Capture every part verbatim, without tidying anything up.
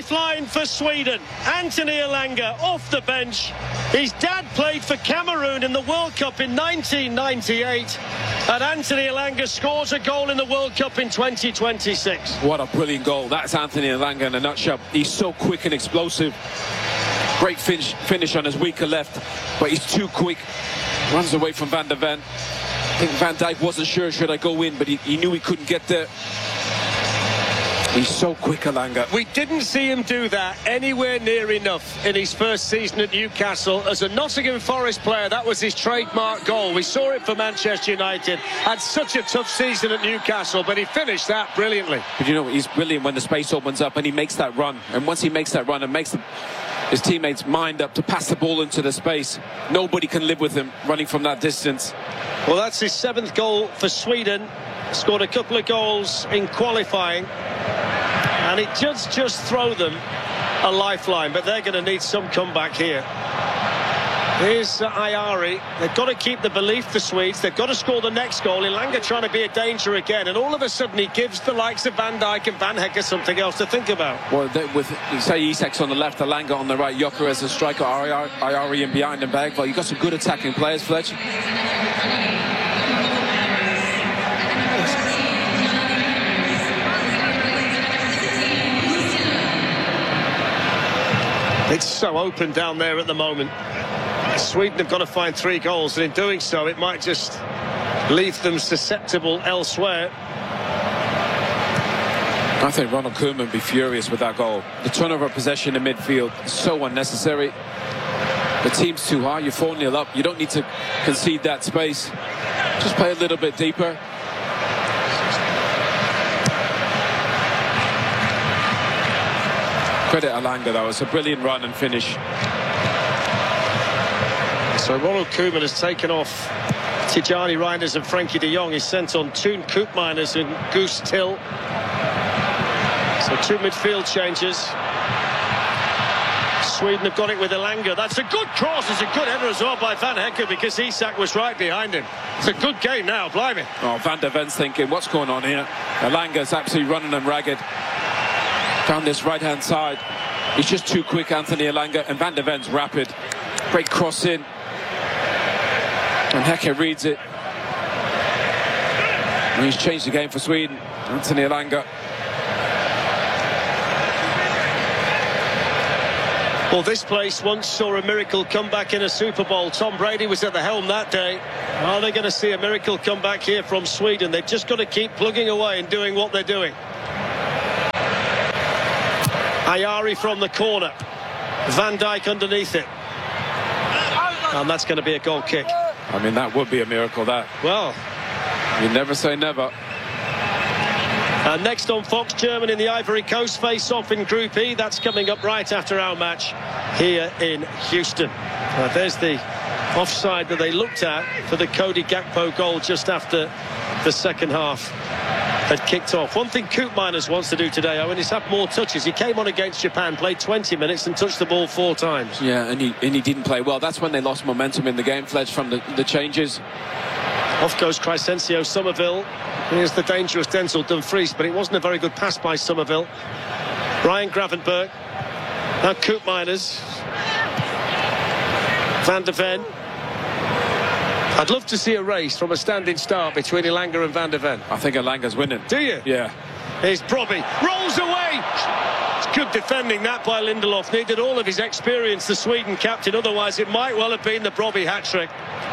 lifeline for Sweden. Anthony Elanga off the bench. His dad played for Cameroon in the World Cup in nineteen ninety-eight. And Anthony Elanga scores a goal in the World Cup in twenty twenty-six. What a brilliant goal. That's Anthony Elanga in a nutshell. He's so quick and explosive. Great finish, finish on his weaker left, but he's too quick. Runs away from Van de Ven. I think Van Dijk wasn't sure should I go in, but he, he knew he couldn't get there. He's so quick, Elanga. We didn't see him do that anywhere near enough in his first season at Newcastle. As a Nottingham Forest player, that was his trademark goal. We saw it for Manchester United. Had such a tough season at Newcastle, but he finished that brilliantly. But you know, he's brilliant when the space opens up and he makes that run. And once he makes that run and makes the, his teammates mind up to pass the ball into the space, nobody can live with him running from that distance. Well, that's his seventh goal for Sweden. Scored a couple of goals in qualifying. And it does just throw them a lifeline, but they're going to need some comeback here. Here's uh, Ayari. They've got to keep the belief, the Swedes. They've got to score the next goal. Elanga trying to be a danger again, and all of a sudden he gives the likes of Van Dijk and Van Hecke something else to think about. Well, they, with, say, Isak's on the left, Elanga on the right, Gyökeres as a striker, Ayari in behind, and Bergvall. You've got some good attacking players, Fletch. It's so open down there at the moment. Sweden have got to find three goals, and in doing so it might just leave them susceptible elsewhere. I think Ronald Koeman would be furious with that goal. The turnover possession in midfield is so unnecessary. The team's too high, you're four nil up, you don't need to concede that space. Just play a little bit deeper. Credit Elanga, though. It's a brilliant run and finish. So Ronald Koeman has taken off Tijani Reinders and Frankie de Jong. He's sent on Toon Koopmeiners and Goose Till. So two midfield changes. Sweden have got it with Elanga. That's a good cross. It's a good header as well by Van Hecke, because Isak was right behind him. It's a good game now, blimey. Oh, Van de Ven's thinking, what's going on here? Elanga's absolutely running them ragged. Down this right-hand side. He's just too quick, Anthony Elanga, and Van de Ven's rapid. Great cross in. And Hecke reads it. And he's changed the game for Sweden. Anthony Elanga. Well, this place once saw a miracle comeback in a Super Bowl. Tom Brady was at the helm that day. Are they going to see a miracle comeback here from Sweden? They've just got to keep plugging away and doing what they're doing. Ayari from the corner. Van Dijk underneath it. And that's going to be a goal kick. I mean, that would be a miracle, that. Well, you never say never. And next on Fox, Germany and the Ivory Coast face off in Group E. That's coming up right after our match here in Houston. Uh, there's the offside that they looked at for the Cody Gakpo goal just after the second half had kicked off. One thing Koopmeiners wants to do today, Owen, is have more touches. He came on against Japan, played twenty minutes and touched the ball four times. Yeah, and he, and he didn't play well. That's when they lost momentum in the game, Fledge, from the, the changes. Off goes Crescencio Somerville. Here's the dangerous Denzel Dumfries, but it wasn't a very good pass by Somerville. Ryan Gravenberg. Now Koopmeiners. Van de Ven. I'd love to see a race from a standing start between Elanga and Van de Ven. I think Elanga's winning. Do you? Yeah. Here's Brobby. Rolls away. It's good defending that by Lindelof. Needed all of his experience, the Sweden captain. Otherwise, it might well have been the Brobby hat-trick.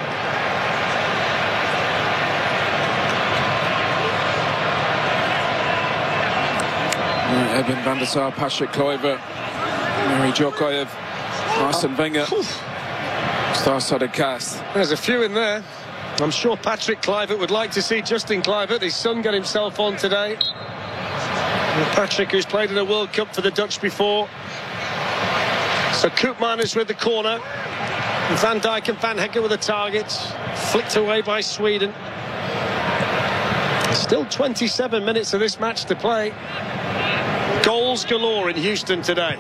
Eben van der Sar, Patrick Kluivert, Mary Djokovic, Arsene Wenger. Star-studded cast. There's a few in there. I'm sure Patrick Kluivert would like to see Justin Kluivert, his son, get himself on today. And Patrick, who's played in a World Cup for the Dutch before. So Koopmeiners with the corner. Van Dijk and Van Hecke with the target. Flicked away by Sweden. Still twenty-seven minutes of this match to play. Goals galore in Houston today.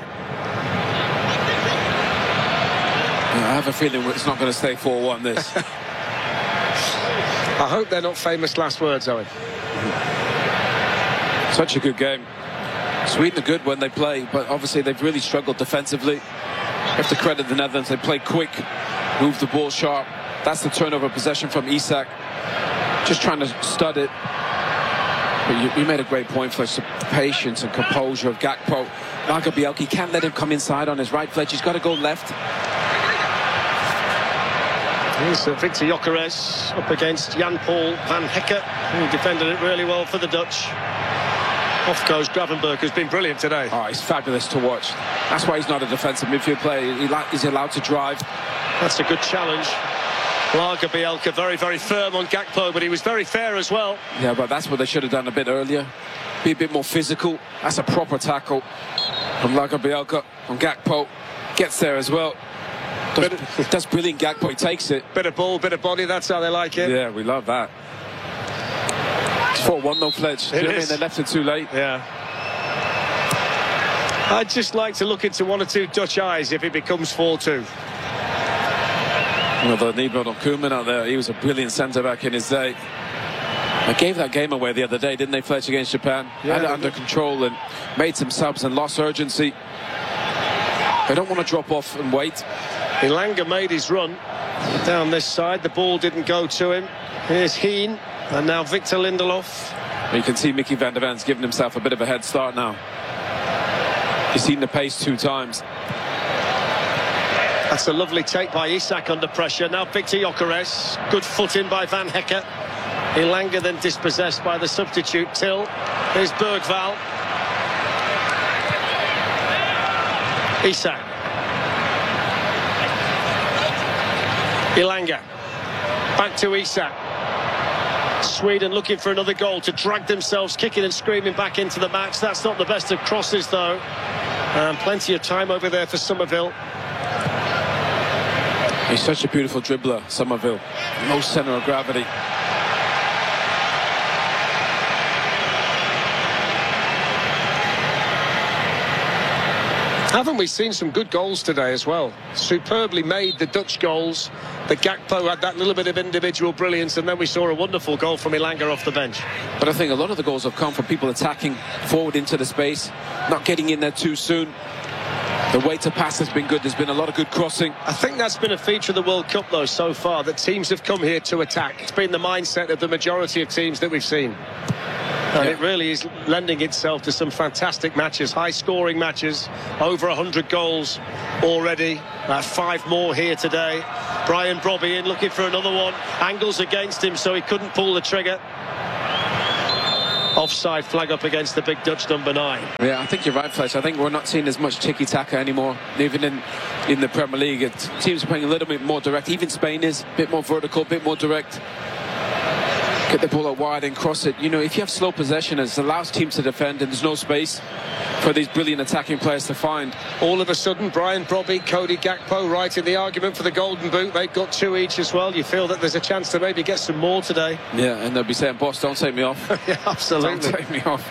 I have a feeling it's not going to stay four one, this. I hope they're not famous last words, Owen. Such a good game. Sweden are good when they play, but obviously they've really struggled defensively. You have to credit the Netherlands. They play quick, move the ball sharp. That's the turnover possession from Isak. Just trying to stud it. But you, you made a great point, Fletch. The patience and composure of Gakpo. Lagerbielke can't let him come inside on his right, Fletch. He's got to go left. Here's uh, Victor Gyökeres up against Jan-Paul van Hekke, who defended it really well for the Dutch. Off goes Gravenberch, who's been brilliant today. Oh, he's fabulous to watch. That's why he's not a defensive midfield player. He, he's allowed to drive. That's a good challenge. Lagerbielke very, very firm on Gakpo, but he was very fair as well. Yeah, but that's what they should have done a bit earlier. Be a bit more physical. That's a proper tackle from Lagerbielke. On Gakpo. Gets there as well. Does, bit, does brilliant. Gakpo, he takes it. Bit of ball, bit of body, that's how they like it. Yeah, we love that. It's four one though, Fletch. Do you know what I mean? They left it too late. Yeah. I'd just like to look into one or two Dutch eyes if it becomes four two. Well, they need Ronald Koeman out there. He was a brilliant centre-back in his day. They gave that game away the other day, didn't they, Fletch, against Japan? Yeah, Had it under control and made some subs and lost urgency. They don't want to drop off and wait. Elanga made his run down this side. The ball didn't go to him. Here's Heen and now Victor Lindelof. You can see Mickey van der Ven's giving himself a bit of a head start now. He's seen the pace two times. That's a lovely take by Isak under pressure. Now Victor Gyökeres. Good foot in by Van Hekke. Elanga then dispossessed by the substitute Till. Here's Bergval. Isak. Elanga. Back to Isak. Sweden looking for another goal to drag themselves kicking and screaming back into the match. That's not the best of crosses though. And plenty of time over there for Somerville. He's such a beautiful dribbler, Somerville. No centre of gravity. Haven't we seen some good goals today as well? Superbly made, the Dutch goals. The Gakpo had that little bit of individual brilliance, and then we saw a wonderful goal from Elanga off the bench. But I think a lot of the goals have come from people attacking forward into the space, not getting in there too soon. The way to pass has been good. There's been a lot of good crossing. I think that's been a feature of the World Cup, though, so far, that teams have come here to attack. It's been the mindset of the majority of teams that we've seen. And Yeah. it really is lending itself to some fantastic matches, high-scoring matches, over one hundred goals already. Uh, five more here today. Brian Brobby in looking for another one. Angles against him, so he couldn't pull the trigger. Offside flag up against the big Dutch number nine. Yeah, I think you're right, Fletch. I think we're not seeing as much tiki-taka anymore. Even in, in the Premier League, it, teams are playing a little bit more direct. Even Spain is a bit more vertical, a bit more direct. Get the ball out wide and cross it. You know, if you have slow possession, it allows teams to defend and there's no space for these brilliant attacking players to find. All of a sudden, Brian Brobby, Cody Gakpo right in the argument for the Golden Boot. They've got two each as well. You feel that there's a chance to maybe get some more today? Yeah, and they'll be saying, boss, don't take me off. Yeah, absolutely. Don't take me off.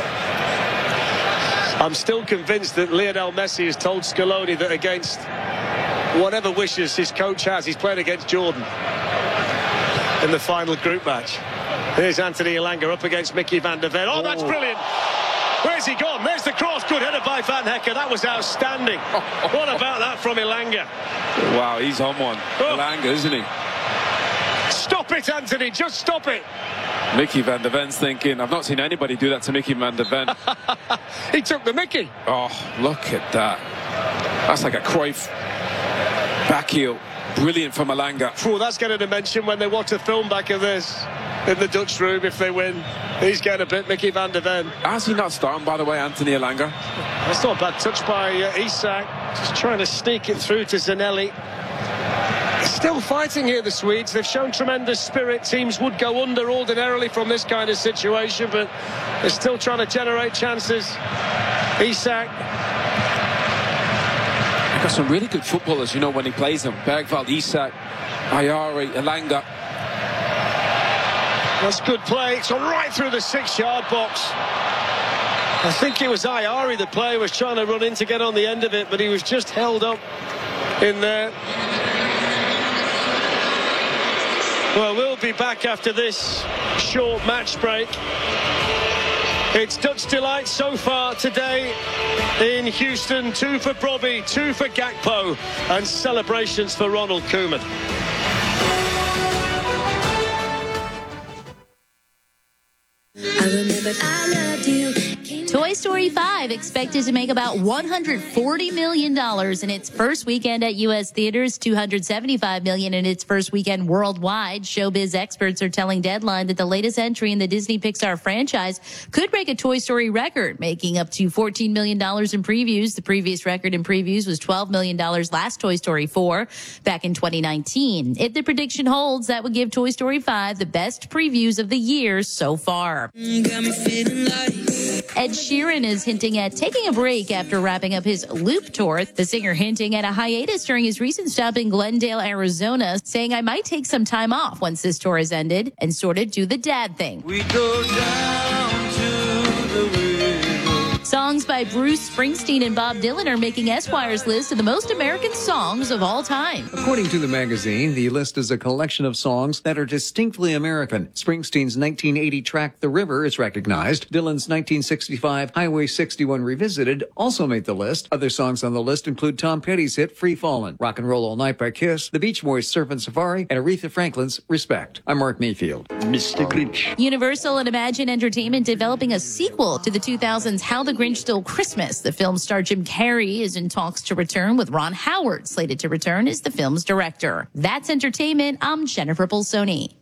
I'm still convinced that Lionel Messi has told Scaloni that against whatever wishes his coach has, he's playing against Jordan in the final group match. Here's Anthony Elanga up against Mickey van der Ven. Oh, that's brilliant. Where's he gone? There's the cross. Good header by Van Hekke. That was outstanding. What about that from Elanga? Wow, he's on one. Oh. Elanga, isn't he? Stop it, Anthony. Just stop it. Mickey van der Ven's thinking, I've not seen anybody do that to Mickey van der Ven. He took the Mickey. Oh, look at that. That's like a Cruyff back heel. Brilliant from Elanga. Oh, that's getting a mention when they watch a film back of this in the Dutch room if they win. He's getting a bit, Mickey van der Ven. How's he not starting, by the way, Anthony Elanga? That's not a bad touch by uh, Isak. Just trying to sneak it through to Zanelli. Still fighting here, the Swedes. They've shown tremendous spirit. Teams would go under ordinarily from this kind of situation, but they're still trying to generate chances. Isak. Got some really good footballers, you know, when he plays them. Bergval, Isak, Ayari, Elanga. That's good play. It's right through the six-yard box. I think it was Ayari, the player, was trying to run in to get on the end of it, but he was just held up in there. Well, we'll be back after this short match break. It's Dutch delight so far today in Houston. Two for Brobbey, two for Gakpo, and celebrations for Ronald Koeman. I remember I loved you. Toy Story five expected to make about one hundred forty million dollars in its first weekend at U S theaters, two hundred seventy-five million dollars in its first weekend worldwide. Showbiz experts are telling Deadline that the latest entry in the Disney Pixar franchise could break a Toy Story record, making up to fourteen million dollars in previews. The previous record in previews was twelve million dollars last Toy Story four back in twenty nineteen. If the prediction holds, that would give Toy Story five the best previews of the year so far. Got me feeling like Ed Sheeran is hinting at taking a break after wrapping up his Loop tour. The singer hinting at a hiatus during his recent stop in Glendale, Arizona, saying, "I might take some time off once this tour has ended and sort of do the dad thing." We go down to the river. Songs by Bruce Springsteen and Bob Dylan are making Esquire's list of the most American songs of all time. According to the magazine, the list is a collection of songs that are distinctly American. Springsteen's nineteen eighty track The River is recognized. Dylan's nineteen sixty-five Highway sixty-one Revisited also made the list. Other songs on the list include Tom Petty's hit Free Fallin', Rock and Roll All Night by Kiss, The Beach Boys' Surfin' Safari, and Aretha Franklin's Respect. I'm Mark Mayfield. Mister Grinch. Universal and Imagine Entertainment developing a sequel to the two thousands How the Grinch Stole Christmas. The film star Jim Carrey is in talks to return, with Ron Howard slated to return as the film's director. That's entertainment. I'm Jennifer Bolsoni.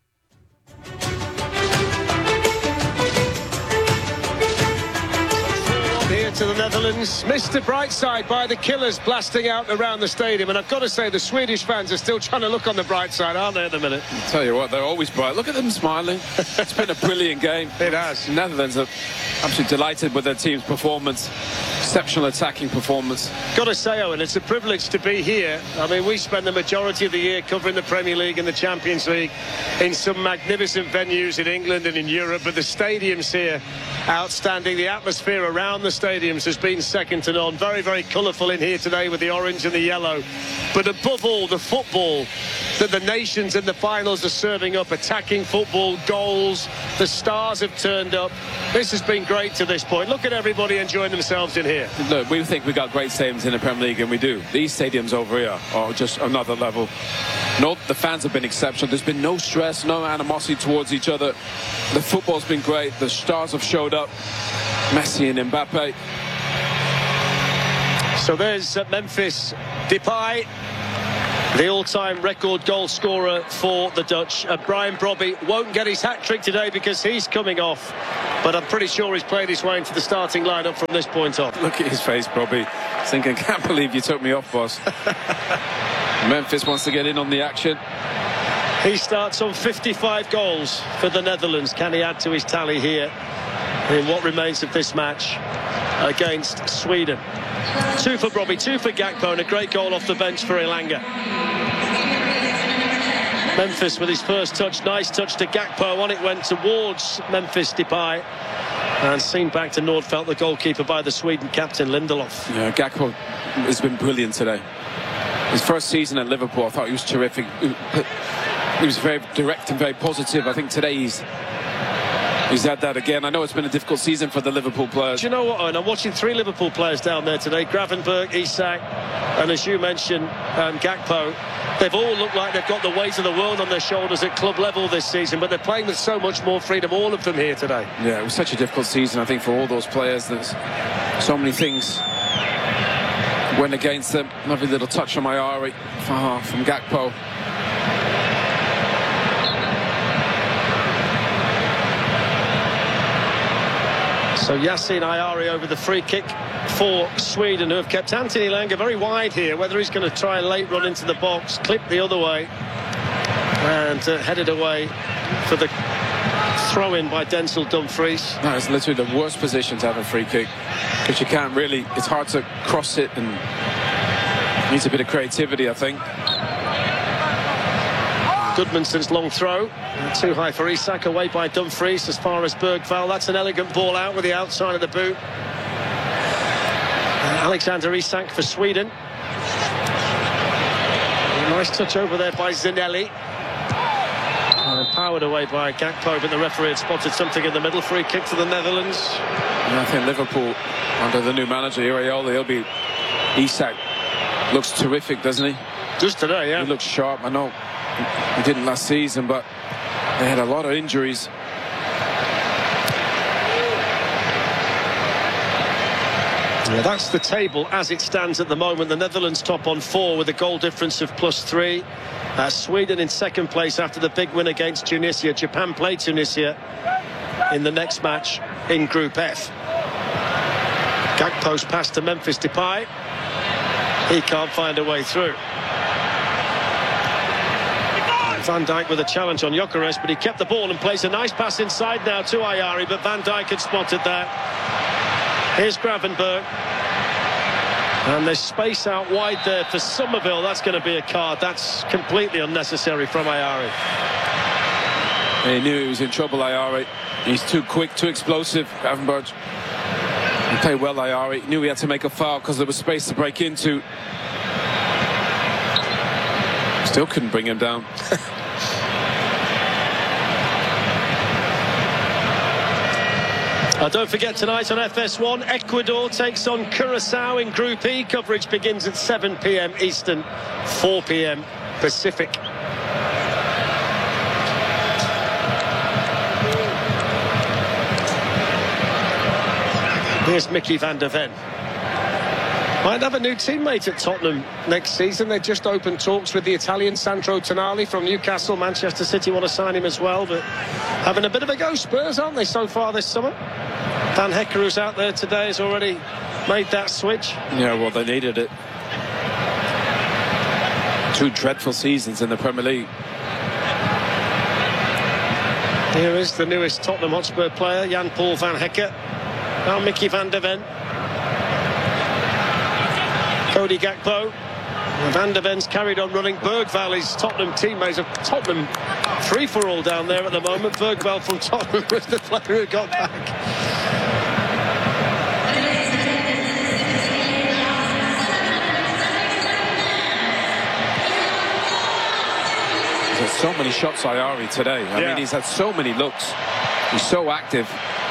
Here to the Netherlands. Mister Brightside by the Killers blasting out around the stadium. And I've got to say, the Swedish fans are still trying to look on the bright side, aren't they, at the minute? I'll tell you what, they're always bright. Look at them smiling. It's been a brilliant game. It has. The Netherlands are absolutely delighted with their team's performance. Exceptional attacking performance. Got to say, Owen, it's a privilege to be here. I mean, we spend the majority of the year covering the Premier League and the Champions League in some magnificent venues in England and in Europe, but the stadiums here, outstanding. The atmosphere around the stadiums has been second to none. Very, very colourful in here today with the orange and the yellow. But above all, the football that the nations in the finals are serving up, attacking football, goals. The stars have turned up. This has been great to this point. Look at everybody enjoying themselves in here. Look, we think we got great stadiums in the Premier League, and we do. These stadiums over here are just another level. No, the fans have been exceptional. There's been no stress, no animosity towards each other. The football's been great. The stars have showed up. Messi and Mbappe. So there's uh, Memphis Depay, the all-time record goal scorer for the Dutch. Uh, Brian Brobbey won't get his hat-trick today because he's coming off, but I'm pretty sure he's played his way into the starting lineup from this point on. Look at his face, Brobbey. He's thinking, can't believe you took me off, boss. Memphis wants to get in on the action. He starts on fifty-five goals for the Netherlands. Can he add to his tally here in what remains of this match against Sweden? Two for Brobbey, two for Gakpo, and a great goal off the bench for Elanga. Memphis with his first touch, nice touch to Gakpo. On it went towards Memphis Depay, and seen back to Nordfeldt, the goalkeeper, by the Sweden captain Lindelof. Yeah, Gakpo has been brilliant today. His first season at Liverpool, I thought he was terrific. He was very direct and very positive. I think today he's He's had that again. I know it's been a difficult season for the Liverpool players. Do you know what, Owen? I'm watching three Liverpool players down there today. Gravenberch, Isak, and as you mentioned, um, Gakpo. They've all looked like they've got the weight of the world on their shoulders at club level this season, but they're playing with so much more freedom, all of them here today. Yeah, it was such a difficult season, I think, for all those players. There's so many things went against them. Lovely little touch on Ayari oh, from Gakpo. So Yasin Ayari over the free kick for Sweden, who have kept Anthony Elanga very wide here. Whether he's going to try a late run into the box, clip the other way, and uh, headed away for the throw-in by Denzel Dumfries. That is literally the worst position to have a free kick, because you can't really, it's hard to cross it, and it needs a bit of creativity, I think. Goodmanson's long throw, too high for Isak, away by Dumfries as far as Bergvall. That's an elegant ball out with the outside of the boot. Uh, Alexander Isak for Sweden. Nice touch over there by Zanelli. Uh, powered away by Gakpo, but the referee had spotted something in the middle. Free kick to the Netherlands. And I think Liverpool, under the new manager, Iraola, he'll be... Isak looks terrific, doesn't he? Just today, yeah. He looks sharp. I know he didn't last season, but they had a lot of injuries. Yeah, that's the table as it stands at the moment. The Netherlands top on four with a goal difference of plus three. Uh, Sweden in second place after the big win against Tunisia. Japan play Tunisia in the next match in Group F. Gakpo's pass to Memphis Depay. He can't find a way through. Van Dijk with a challenge on Gyökeres, but he kept the ball and plays a nice pass inside now to Ayari, but Van Dijk had spotted that. Here's Gravenberg. And there's space out wide there for Somerville. That's going to be a card. That's completely unnecessary from Ayari. He knew he was in trouble, Ayari. He's too quick, too explosive, Gravenberg. He played well, Ayari. He knew he had to make a foul because there was space to break into. Still couldn't bring him down. Uh, don't forget tonight on F S one, Ecuador takes on Curacao in Group E. Coverage begins at seven p m Eastern, four p m Pacific. Here's Mickey van der Ven. Might have a new teammate at Tottenham next season. They just opened talks with the Italian Sandro Tonali from Newcastle. Manchester City want to sign him as well, but having a bit of a go, Spurs, aren't they, so far this summer? Van Hecke, who's out there today, has already made that switch. Yeah, well, they needed it. Two dreadful seasons in the Premier League. Here is the newest Tottenham Hotspur player, Jan-Paul Van Hecke. Now Mickey van der Ven. Cody Gakpo. Van der Ven's carried on running. Bergwall, his Tottenham teammates, a Tottenham free-for-all down there at the moment. Bergwall from Tottenham was the player who got back. There's so many shots, Ayari, today. I yeah. mean, he's had so many looks. He's so active.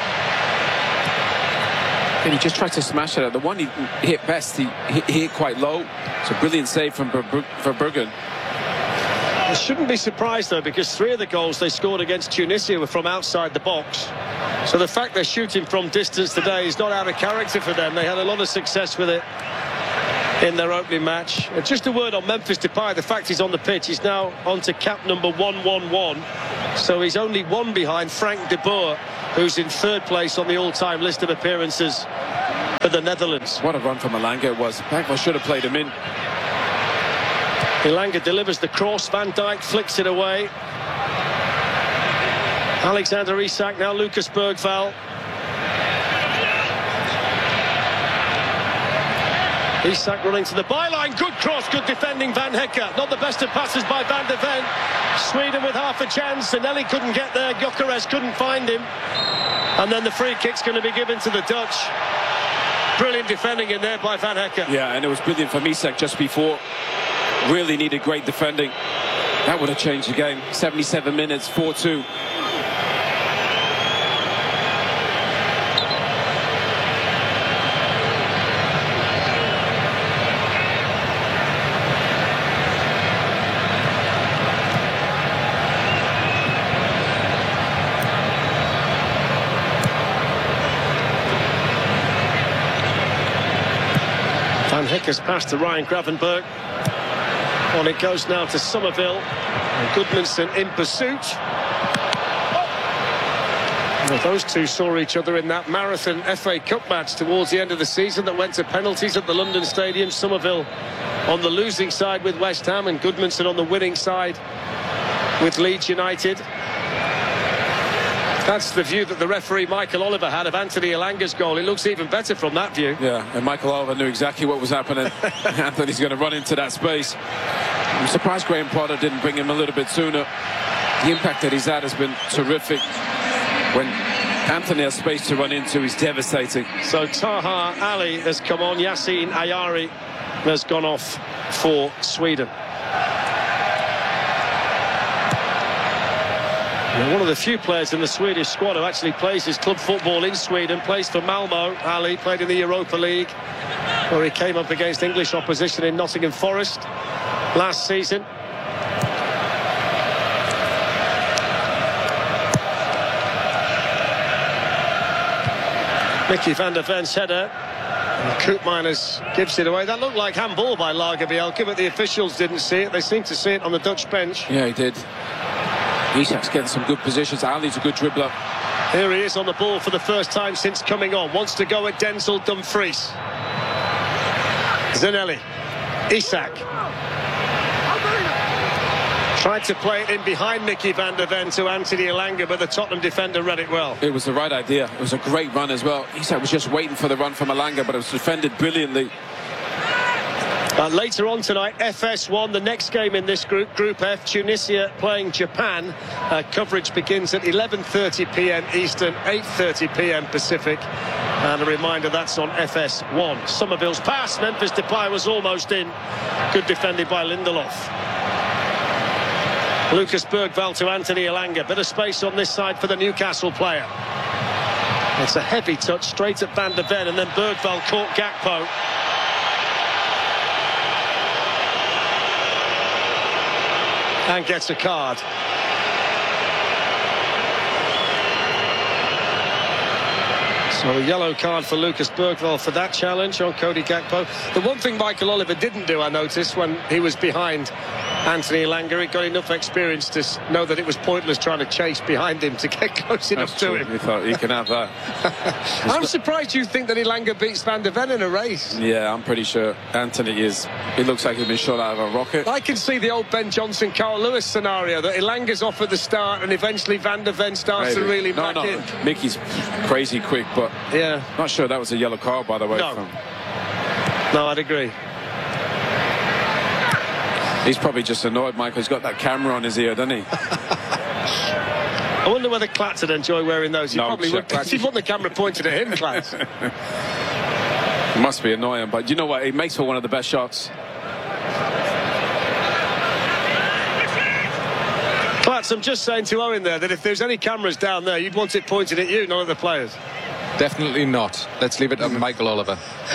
And he just tried to smash it. The one he hit best, he hit, he hit quite low. It's a brilliant save from Verbruggen. I shouldn't be surprised, though, because three of the goals they scored against Tunisia were from outside the box. So the fact they're shooting from distance today is not out of character for them. They had a lot of success with it in their opening match. Uh, just a word on Memphis Depay. The fact he's on the pitch, he's now on to cap number one one one. So he's only one behind Frank de Boer, who's in third place on the all-time list of appearances for the Netherlands. What a run from Elanga it was. Bagwell should have played him in. Elanga delivers the cross. Van Dijk flicks it away. Alexander Isak, now Lucas Bergwall. Isak running to the byline. Good cross, good defending Van Hecke. Not the best of passes by Van der Ven. Sweden with half a chance. Anelli couldn't get there. Gyökeres couldn't find him. And then the free kick's going to be given to the Dutch. Brilliant defending in there by Van Hecke. Yeah, and it was brilliant from Isak just before. Really needed great defending. That would have changed the game. seventy-seven minutes, four two. Van Hecke's pass to Ryan Gravenberg. On it goes now to Somerville. And Goodmanson in pursuit. Well, those two saw each other in that marathon F A Cup match towards the end of the season that went to penalties at the London Stadium. Somerville on the losing side with West Ham and Goodmanson on the winning side with Leeds United. That's the view that the referee Michael Oliver had of Anthony Elanga's goal. It looks even better from that view. Yeah, and Michael Oliver knew exactly what was happening. Anthony's going to run into that space. I'm surprised Graham Potter didn't bring him a little bit sooner. The impact that he's had has been terrific. When Anthony has space to run into, he's devastating. So Taha Ali has come on. Yassine Ayari has gone off for Sweden. One of the few players in the Swedish squad who actually plays his club football in Sweden, plays for Malmo. Ali played in the Europa League, where he came up against English opposition in Nottingham Forest last season. Mickey van der Ven's header. Koopmeiners gives it away. That looked like handball by Lagerbielke, but the officials didn't see it. They seemed to see it on the Dutch bench. Yeah, he did. Isak's getting some good positions. Ali's a good dribbler. Here he is on the ball for the first time since coming on. Wants to go at Denzel Dumfries. Zanelli. Isak. Tried to play it in behind Mickey van der Ven to Anthony Elanga, but the Tottenham defender read it well. It was the right idea. It was a great run as well. Isak was just waiting for the run from Elanga, but it was defended brilliantly. Uh, later on tonight, F S one, the next game in this group, Group F, Tunisia playing Japan. Uh, coverage begins at eleven thirty p m Eastern, eight thirty p m Pacific. And a reminder, that's on F S one. Somerville's pass, Memphis Depay was almost in. Good defended by Lindelof. Lucas Bergvall to Anthony Elanga. Bit of space on this side for the Newcastle player. It's a heavy touch straight at Van der Ven, and then Bergvall caught Gakpo. And gets a card. So a yellow card for Lucas Bergvall for that challenge on Cody Gakpo. The one thing Michael Oliver didn't do, I noticed, when he was behind Anthony Elanga, he got enough experience to know that it was pointless trying to chase behind him to get close enough That's to true. him. He thought he can have that. I'm surprised you think that Elanga beats Van der Ven in a race. Yeah, I'm pretty sure Anthony is. He looks like he's been shot out of a rocket. I can see the old Ben Johnson, Carl Lewis scenario, that Elanga's off at the start and eventually Van der Ven starts Maybe. to really no, back no. in. Mickey's crazy quick, but Yeah. not sure that was a yellow card, by the way. No. From... No, I'd agree. He's probably just annoyed, Michael. He's got that camera on his ear, doesn't he? I wonder whether Klatz would enjoy wearing those. He No, probably sure. would. He'd want the camera pointed at him, Klatz. It must be annoying, but you know what? He makes for one of the best shots. Klatz, I'm just saying to Owen there that if there's any cameras down there, you'd want it pointed at you, not at the players. Definitely not. Let's leave it to Michael Oliver.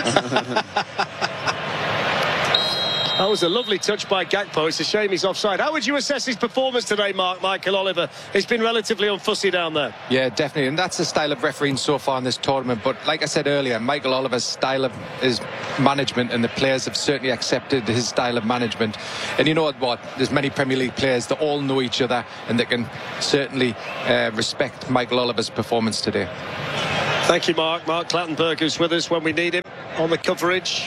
That was a lovely touch by Gakpo. It's a shame he's offside. How would you assess his performance today, Mark, Michael Oliver? He's been relatively unfussy down there. Yeah, definitely. And that's the style of refereeing so far in this tournament. But like I said earlier, Michael Oliver's style of his management, and the players have certainly accepted his style of management. And you know what? There's many Premier League players that all know each other, and they can certainly uh, respect Michael Oliver's performance today. Thank you, Mark. Mark Clattenburg, who's with us when we need him on the coverage.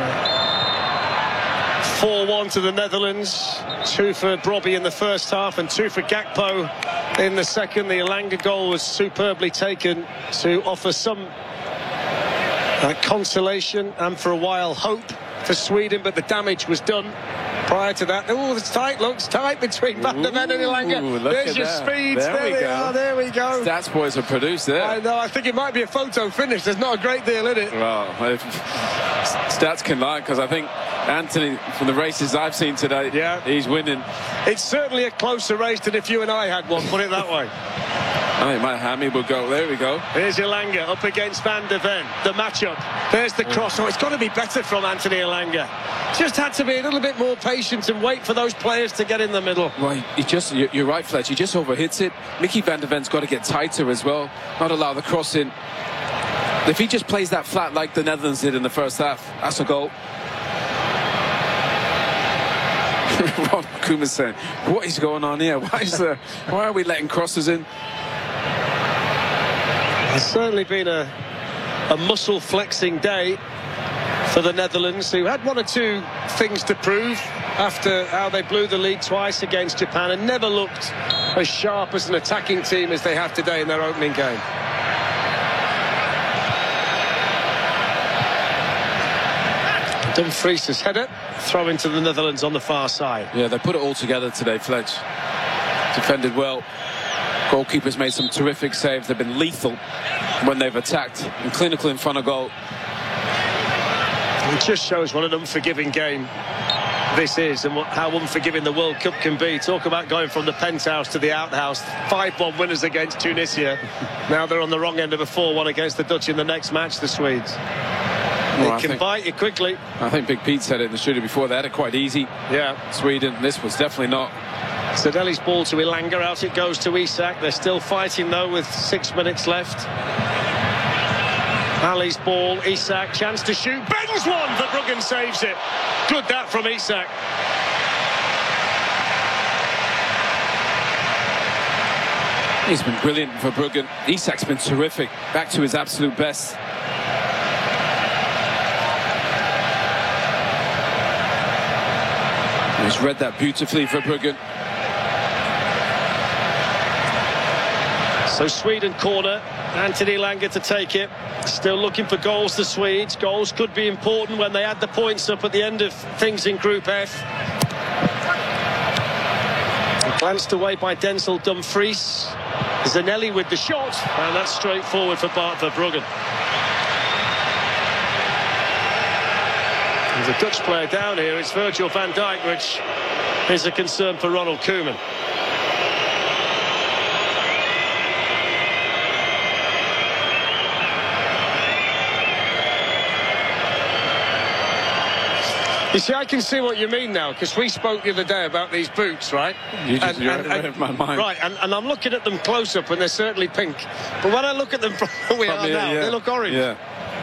four one to the Netherlands. Two for Brobby in the first half and two for Gakpo in the second. The Elanga goal was superbly taken to offer some uh, consolation and for a while hope for Sweden, but the damage was done prior to that. Oh, it's tight, looks tight between Van der Ven and Elanga. There's your that. speeds. There, There, we they go. are. There we go. Stats boys are produced there. I know. I think it might be a photo finish. There's not a great deal in it. Well, if stats can lie, because I think Anthony, from the races I've seen today, Yeah. he's winning. It's certainly a closer race than if you and I had one, put it that way. I think my hammy will go. There we go. Here's Elanga up against Van der Ven. The matchup. There's the cross. Oh, it's got to be better from Anthony Elanga. Just had to be a little bit more patient and wait for those players to get in the middle. Well, he just, you're right, Fletch. He just overhits it. Mickey van der Ven's got to get tighter as well, not allow the cross in. If he just plays that flat like the Netherlands did in the first half, that's a goal. Ron Kuma's saying, what is going on here? Why is there, why are we letting crosses in? It's certainly been a, a muscle flexing day for the Netherlands, who had one or two things to prove after how they blew the lead twice against Japan and never looked as sharp as an attacking team as they have today in their opening game. Dumfries' header, throw into the Netherlands on the far side. Yeah, they put it all together today, Fletch. Defended well. Goalkeepers made some terrific saves. They've been lethal when they've attacked and clinical in front of goal. It just shows what an unforgiving game this is and what, how unforgiving the World Cup can be. Talk about going from the penthouse to the outhouse. five one winners against Tunisia. Now they're on the wrong end of a four one against the Dutch in the next match, the Swedes. They Well, I can think- bite you quickly. I think Big Pete said it in the studio before. They had it quite easy. Yeah. Sweden, this was definitely not. Sadeli's ball to Elanga, out it goes to Isak. They're still fighting though with six minutes left. Ali's ball, Isak, chance to shoot, bends one, Verbruggen saves it. Good that from Isak. He's been brilliant for Verbruggen. Isak's been terrific, back to his absolute best. He's read that beautifully for Verbruggen. So Sweden corner, Anthony Elanga to take it. Still looking for goals, the Swedes. Goals could be important when they add the points up at the end of things in Group F. Glanced away by Denzel Dumfries. Zanelli with the shot, and that's straightforward for Bart Verbruggen. There's a Dutch player down here, it's Virgil van Dijk, which is a concern for Ronald Koeman. You see, I can see what you mean now, because we spoke the other day about these boots, right? You just, you're out of my mind. Right, and, and I'm looking at them close up, and they're certainly pink. But when I look at them from where we From are here, now, yeah. they look orange. Yeah.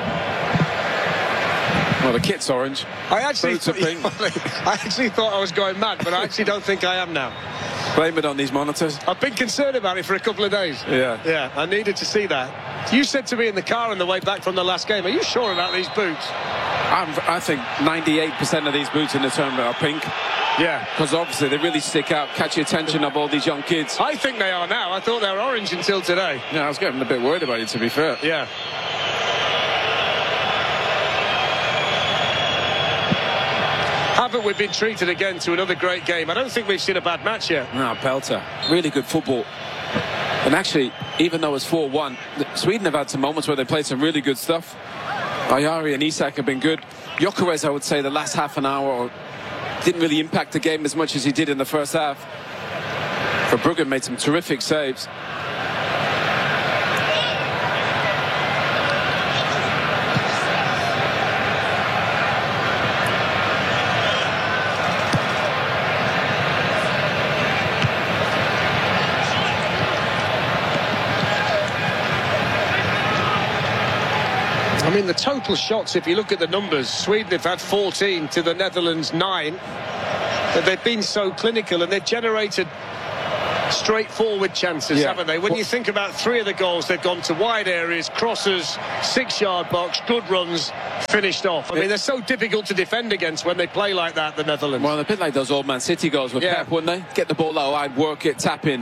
Well, the kit's orange. I actually, Boots are thought, pink. I actually thought I was going mad, but I actually don't think I am now. Blame it on these monitors. I've been concerned about it for a couple of days. Yeah. Yeah, I needed to see that. You said to me in the car on the way back from the last game, are you sure about these boots? I'm, I think ninety-eight percent of these boots in the tournament are pink. Yeah. Because obviously they really stick out, catch the attention of all these young kids. I think they are now. I thought they were orange until today. Yeah, I was getting a bit worried about it, to be fair. Yeah. Haven't we been treated again to another great game? I don't think we've seen a bad match yet. No, Pelter. Really good football. And actually, even though it's four one, Sweden have had some moments where they played some really good stuff. Ayari and Isak have been good. Gyökeres, I would say, the last half an hour didn't really impact the game as much as he did in the first half. Verbruggen made some terrific saves. I mean, the total shots, if you look at the numbers, Sweden have had fourteen to the Netherlands nine. But they've been so clinical and they've generated straightforward chances, Yeah. haven't they? When Well, you think about three of the goals, they've gone to wide areas, crosses, six-yard box, good runs, finished off. I mean, they're so difficult to defend against when they play like that, the Netherlands. Well, a bit like those old Man City goals with Yeah. Pep, wouldn't they? Get the ball out wide, work it, tap in.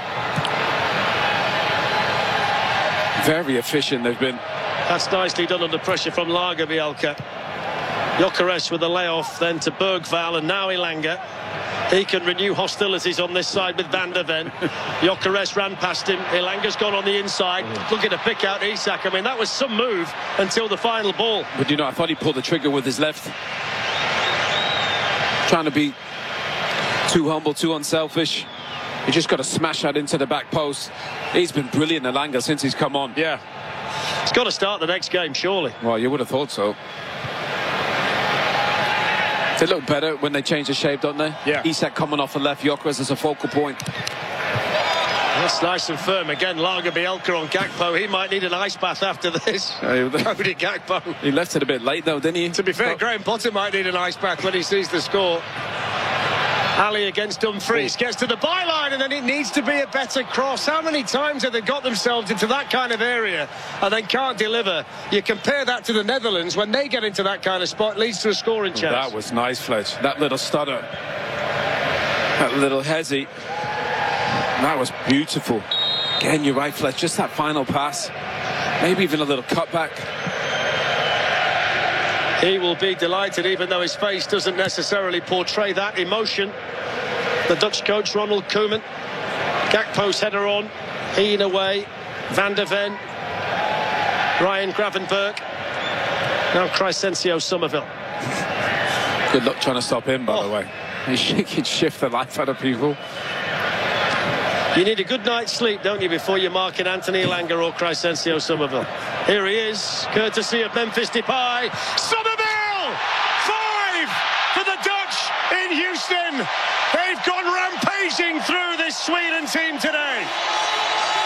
Very efficient they've been. That's nicely done under pressure from Lagerbielke. Gyökeres with the layoff, then to Bergvall, and now Elanga. He can renew hostilities on this side with Van der Ven. Gyökeres ran past him. Elanga's gone on the inside, looking to pick out Isak. I mean, that was some move until the final ball. But you know, I thought he pulled the trigger with his left. Trying to be too humble, too unselfish. He just got to smash that into the back post. He's been brilliant, Elanga, since he's come on. Yeah. He's got to start the next game, surely. Well, you would have thought so. They look better when they change the shape, don't they? Yeah. Isak coming off the left, Gyökeres as a focal point. That's nice and firm. Again, Lagerbielke on Gakpo. He might need an ice bath after this. Uh, Cody Gakpo. He left it a bit late, though, didn't he? To be fair, Graham Potter might need an ice bath when he sees the score. Ali against Dumfries, gets to the byline, and then it needs to be a better cross. How many times have they got themselves into that kind of area and then can't deliver? You compare that to the Netherlands, when they get into that kind of spot, it leads to a scoring chance. That was nice, Fletch. That little stutter. That little hezzy. That was beautiful. Again, you're right, Fletch. Just that final pass. Maybe even a little cutback. He will be delighted, even though his face doesn't necessarily portray that emotion. The Dutch coach, Ronald Koeman. Gakpo's header on. Heen away. Van der Ven. Ryan Gravenberg. Now Crescencio Somerville. Good luck trying to stop him, by Oh. the way. He can shift the life out of people. You need a good night's sleep, don't you, before you're marking Anthony Elanga or Crysencio Somerville. Here he is, courtesy of Memphis Depay. Somerville! Five for the Dutch in Houston. They've gone rampaging through this Sweden team today.